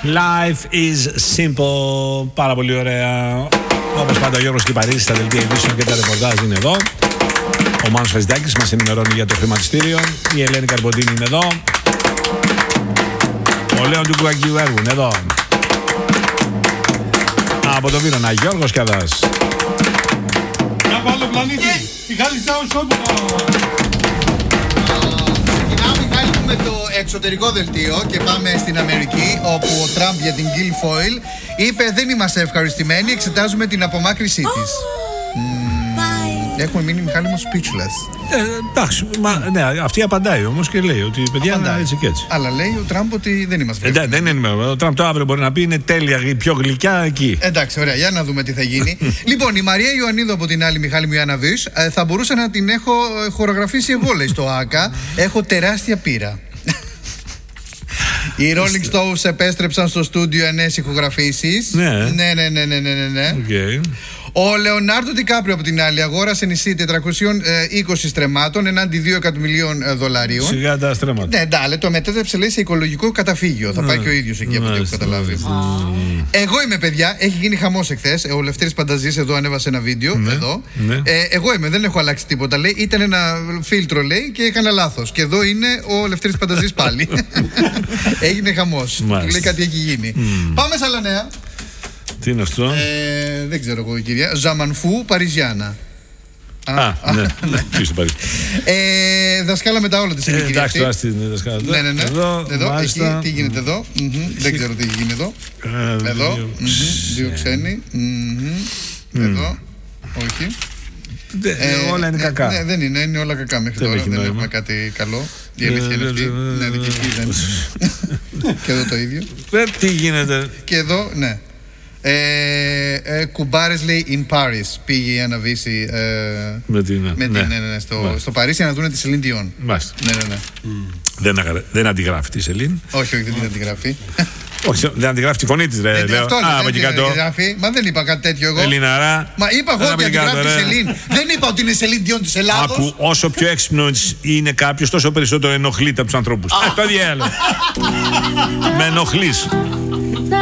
Life is simple. Πάρα πολύ ωραία. Όπως πάντα ο Γιώργος Κυπαρίδης στα δελτία ειδήσεων και τα ρεπορτάζ είναι εδώ. Ο Μάνος Φασδάκης μας ενημερώνει για το χρηματιστήριο. Η Ελένη Καρποντίνη είναι εδώ. Ο Λέων του Κουκακίου Έργου είναι εδώ. Από το Βύρωνα Γιώργος Κιαδάς. Από άλλο πλανήτη. Μιχάλης Σάουσόπουλο. Ξεκινάμε, Μιχάλη, με το εξωτερικό δελτίο και πάμε στην Αμερική, όπου ο Τραμπ για την Guilfoyle είπε δεν είμαστε ευχαριστημένοι, εξετάζουμε την απομάκρυσή της. Έχουμε μείνει, Μιχάλη μου, speechless. Εντάξει, ναι, αυτή απαντάει όμως και λέει ότι παιδιά είναι έτσι και έτσι. Αλλά λέει ο Τραμπ ότι δεν είμαστε ευχαριστημένοι. Δεν είναι. Ο Τραμπ το αύριο μπορεί να πει είναι τέλεια, πιο γλυκιά εκεί. Εντάξει, ωραία, για να δούμε τι θα γίνει. Λοιπόν, η Μαρία Ιωαννίδου από την άλλη, Μιχάλη μου, η Άννα Βις, θα μπορούσα να την έχω χορογραφήσει εγώ, λέει, στο ΆΚΑ. Έχω τεράστια πείρα. Οι Rolling Stones επέστρεψαν στο στούντιο νέες ηχογραφήσεις. Ναι. Ναι. Okay. Ο Λεωνάρντο Ντικάπριο από την άλλη αγόρασε νησί 420 στρεμμάτων εναντί $2 εκατομμυρίων. Σιγά τα στρέμματα. Ναι, αλλά το μετέτρεψε, λέει, σε οικολογικό καταφύγιο. Θα πάει και ο ίδιος εκεί από ό,τι έχω καταλάβει. Εγώ είμαι, παιδιά, έχει γίνει χαμός εχθές. Ο Λευτέρης Πανταζής εδώ ανέβασε ένα βίντεο. Εδώ. Εγώ είμαι, δεν έχω αλλάξει τίποτα. Λέει, ήταν ένα φίλτρο, λέει, και έκανα λάθος. Και εδώ είναι ο Λευτέρης Πανταζής πάλι. Έγινε χαμός. Του λέει κάτι έχει γίνει. Πάμε σε άλλα νέα. Τι είναι αυτό? Δεν ξέρω εγώ, κυρία. Ζαμανφού, Παριζιάνα. Ναι. Ποιος το πάρει? Δασκάλα μετά όλα τις ηλικίες. Εντάξει, τώρα στην δασκάλα. Ναι. Εδώ, εκεί, τι γίνεται εδώ? Δεν ξέρω τι γίνει εδώ. Εδώ, δύο ξένοι. Εδώ, όχι. Όλα είναι κακά. Ναι, δεν είναι όλα κακά μέχρι τώρα. Δεν έχουμε κάτι καλό. Η αλήθεια είναι αυτή. Ναι, και εκεί δεν. Και εδώ το ίδιο. Τι γίνεται? Και εδώ, ναι. Κουμπάρες, λέει, in Paris. Πήγε η Άννα Βύση στο Παρίσι να δουν τη Σελίν Διόν. Ναι. Δεν αντιγράφει τη Σελίν. Όχι, δεν την αντιγράφει. Όχι, δεν αντιγράφει τη φωνή της, λέω. Δεν την αντιγράφει. Μα δεν είπα κάτι τέτοιο εγώ. Ελληναρά. Μα είπα εγώ ότι αντιγράφει τη Σελίν. Δεν είπα ότι είναι η Σελίν Διόν της Ελλάδος. Άκου, όσο πιο έξυπνος είναι κάποιος, τόσο περισσότερο ενοχλείται από τους ανθρώπους. Το διάλογο. Με ενοχλείς.